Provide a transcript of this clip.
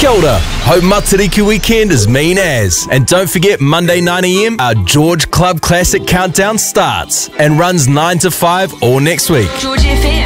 Kia ora. Hope Matariki weekend is mean as. And don't forget, Monday 9 AM, our George Club Classic Countdown starts and runs 9 to 5 all next week. George FM.